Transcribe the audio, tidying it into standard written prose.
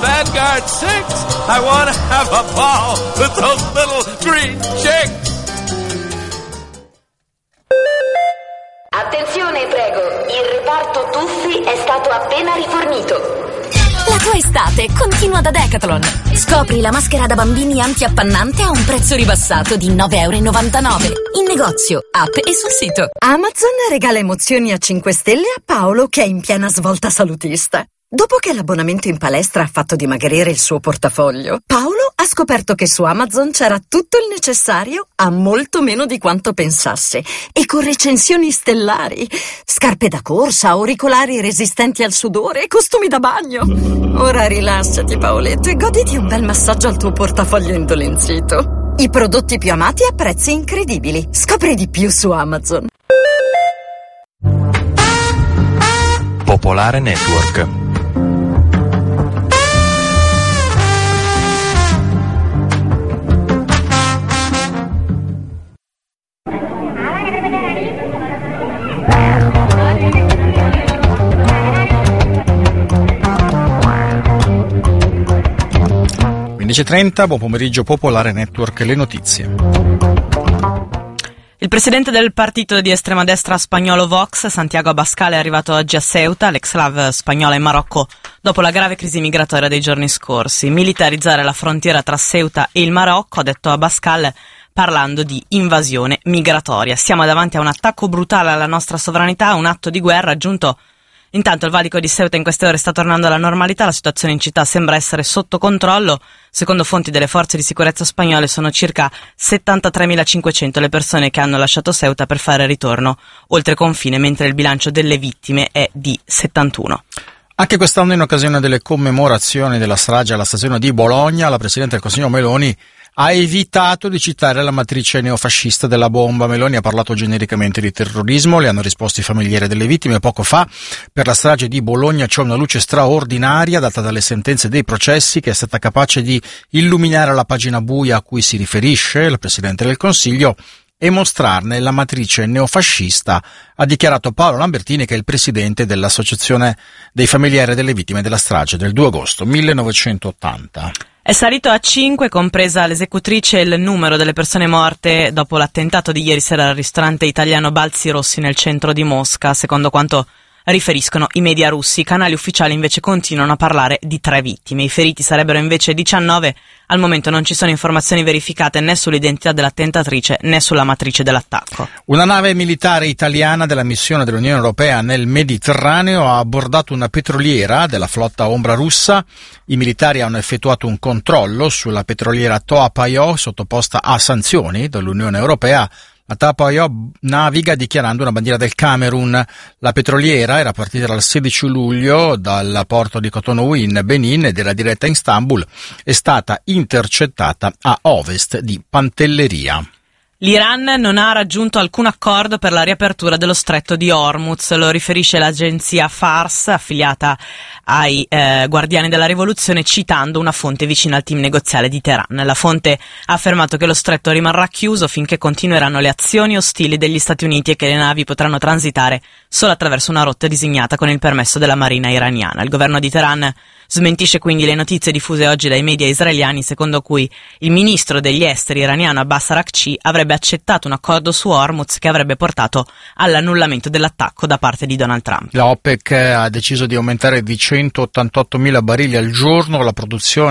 Vanguard 6. I want to have a ball with those little green chicks. Attenzione, prego, il reparto tuffi è stato appena rifornito. La tua estate continua da Decathlon. Scopri la maschera da bambini anti-appannante a un prezzo ribassato di €9,99. In negozio, app e sul sito. Amazon regala emozioni a 5 stelle a Paolo, che è in piena svolta salutista. Dopo che l'abbonamento in palestra ha fatto dimagrire il suo portafoglio, Paolo ha scoperto che su Amazon c'era tutto il necessario a molto meno di quanto pensasse, e con recensioni stellari: scarpe da corsa, auricolari resistenti al sudore, costumi da bagno. Ora rilassati, Paoletto, e goditi un bel massaggio al tuo portafoglio indolenzito. I prodotti più amati a prezzi incredibili. Scopri di più su Amazon. Popolare Network. Buon pomeriggio, Popolare Network, le notizie. Il presidente del partito di estrema destra spagnolo Vox, Santiago Abascal, è arrivato oggi a Ceuta, l'exclave spagnola in Marocco, dopo la grave crisi migratoria dei giorni scorsi. Militarizzare la frontiera tra Ceuta e il Marocco, ha detto Abascal, parlando di invasione migratoria. Siamo davanti a un attacco brutale alla nostra sovranità, un atto di guerra, aggiunto. Intanto il valico di Ceuta in queste ore sta tornando alla normalità, la situazione in città sembra essere sotto controllo. Secondo fonti delle forze di sicurezza spagnole sono circa 73.500 le persone che hanno lasciato Ceuta per fare ritorno oltre confine, mentre il bilancio delle vittime è di 71. Anche quest'anno, in occasione delle commemorazioni della strage alla stazione di Bologna, la Presidente del Consiglio Meloni ha evitato di citare la matrice neofascista della bomba. Meloni ha parlato genericamente di terrorismo, le hanno risposto i familiari delle vittime. Poco fa, per la strage di Bologna c'è una luce straordinaria data dalle sentenze dei processi, che è stata capace di illuminare la pagina buia a cui si riferisce il Presidente del Consiglio e mostrarne la matrice neofascista, ha dichiarato Paolo Lambertini, che è il presidente dell'Associazione dei familiari delle vittime della strage del 2 agosto 1980. È salito a 5, compresa l'esecutrice, il numero delle persone morte dopo l'attentato di ieri sera al ristorante italiano Balzi Rossi nel centro di Mosca, secondo quanto riferiscono i media russi. I canali ufficiali invece continuano a parlare di 3 vittime. I feriti sarebbero invece 19. Al momento non ci sono informazioni verificate né sull'identità dell'attentatrice né sulla matrice dell'attacco. Una nave militare italiana della missione dell'Unione Europea nel Mediterraneo ha abbordato una petroliera della flotta ombra russa. I militari hanno effettuato un controllo sulla petroliera Toa-Payoh, sottoposta a sanzioni dall'Unione Europea. La Toa-Payoh naviga dichiarando una bandiera del Camerun. La petroliera era partita dal 16 luglio dal porto di Cotonou in Benin ed era diretta in Istanbul. È stata intercettata a ovest di Pantelleria. L'Iran non ha raggiunto alcun accordo per la riapertura dello stretto di Hormuz, lo riferisce l'agenzia Fars, affiliata ai Guardiani della Rivoluzione, citando una fonte vicina al team negoziale di Teheran. La fonte ha affermato che lo stretto rimarrà chiuso finché continueranno le azioni ostili degli Stati Uniti e che le navi potranno transitare solo attraverso una rotta disegnata con il permesso della marina iraniana. Il governo di Teheran smentisce quindi le notizie diffuse oggi dai media israeliani, secondo cui il ministro degli esteri iraniano Abbas Araghchi avrebbe accettato un accordo su Hormuz che avrebbe portato all'annullamento dell'attacco da parte di Donald Trump. La OPEC ha deciso di aumentare di 188.000 barili al giorno la produzione